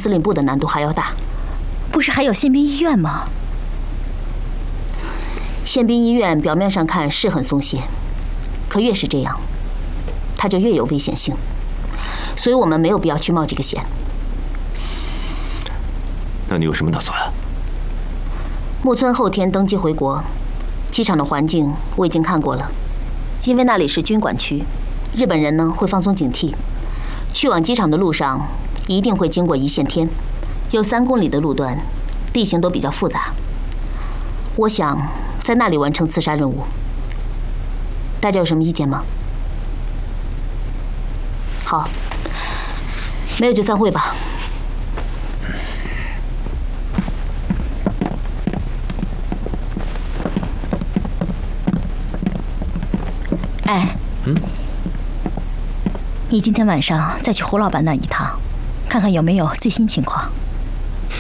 司令部的难度还要大。 不是还有宪兵医院吗？ 宪兵医院表面上看是很松懈，可越是这样，它就越有危险性。所以我们没有必要去冒这个险。 那你有什么打算？ 木村后天登机回国，机场的环境我已经看过了，因为那里是军管区，日本人呢会放松警惕。去往机场的路上一定会经过一线天，有3公里的路段，地形都比较复杂。我想在那里完成刺杀任务。大家有什么意见吗？好，没有就散会吧。 哎，你今天晚上再去胡老板那一趟，看看有没有最新情况。